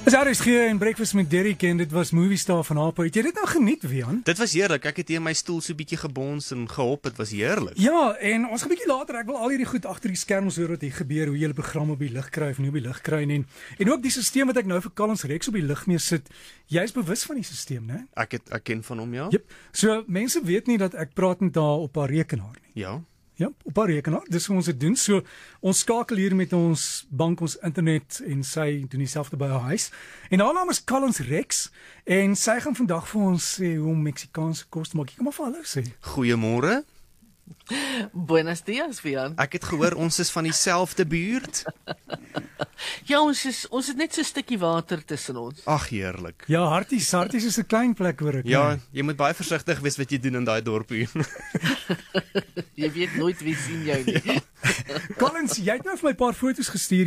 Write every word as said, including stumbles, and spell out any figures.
As R S G en Breakfast met Derrick en dit was Movie Star van Apo. Het jy dit nou geniet, Wian? Dit was heerlik, ek het hier in my stoel so 'n bietjie gebons en gehop, dit was heerlik. Ja, en ons gaan 'n bietjie later, ek wil al hierdie goed agter die skerms hoor wat hier gebeur, hoe jy die program op die lig kry of nie op die lig kry en en ook die stelsel wat ek nou vir Collins Rex op die lig mee sit. Jy's bewus van die stelsel, né? Ek het ek ken van hom, ja. Jep. So mense weet nie dat ek praat met haar op haar rekenaar nie. Ja. Ja, op haar rekenaar. Dis hoe ons dit doen. So ons skakel hier met ons bank, ons internet en sy doen dieselfde by haar huis. En haar naam is Collins Rex en sy gaan vandag vir ons sê hoe om Meksikaanse kos te maak. Ek kan maar vir hallo sê. Goeiemôre. Buenos dias, Wian. Ek het gehoor ons is van dieselfde buurt. Ja, ons is ons het net so 'n stukkie water tussen ons. Ag, heerlik. Ja, Harties, Harties is 'n klein plek hoor ek. Ja, nee. jy moet baie versigtig wees wat jy doen in daai dorpie. Jy weet nooit wie sien jou nie. Collins, jy het nou vir my 'n paar foto's gestuur.